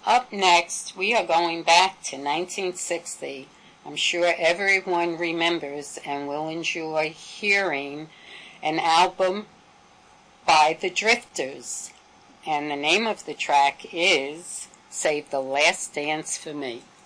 Up next, we are going back to 1960. I'm sure everyone remembers and will enjoy hearing an album by the Drifters. And the name of the track is Save the Last Dance for Me.